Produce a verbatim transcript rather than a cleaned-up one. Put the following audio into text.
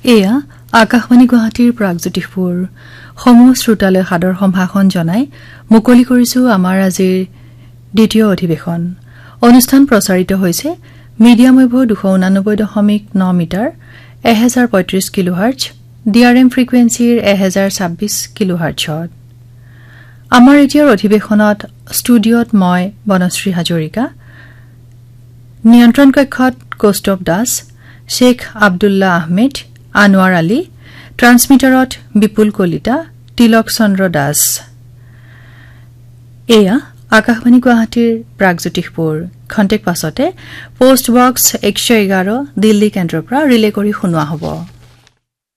এয়া আকাশবাণী গুৱাহাটীৰ প্ৰাগজ্যোতিষপুৰ সমূহ শ্ৰোতালৈ সাদৰ সম্ভাষণ জনাই মুকলি কৰিছো আমাৰ আজিৰ দ্বিতীয় অধিৱেশন অনুষ্ঠান প্ৰচাৰিত হৈছে মিডিয়াম ৱেভ দুশ ঊনানব্বৈ দশমিক ন মিটাৰ এক হাজাৰ পঁয়ত্ৰিশ কিলোহাৰ্টজ ডিআৰএম ফ্ৰিকুৱেন্সিৰ এক হাজাৰ ছাব্বিশ কিলোহাৰ্টজত আমাৰ এতিয়াৰ অধিৱেশনত ষ্টুডিঅত মই বনশ্ৰী হাজৰিকা নিয়ন্ত্ৰণ কক্ষত কৌস্তৱ দাস শেখ আব্দুল্লাহ আহমেদ আনোৱাৰ আলী ট্ৰান্সমিটাৰত বিপুল কলিতা তিলক চন্দ্ৰ দাস এয়া আকাশবাণী গুৱাহাটীৰ প্ৰাগজ্যোতিষপুৰ খন্তেক পাছতে পোষ্ট বক্স এক এঘাৰ দিল্লী কেন্দ্ৰৰ পৰা ৰিলে কৰি শুনোৱা হ'ব।